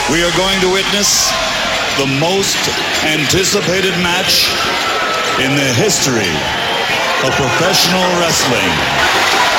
We are going to witness the most anticipated match in the history of professional wrestling.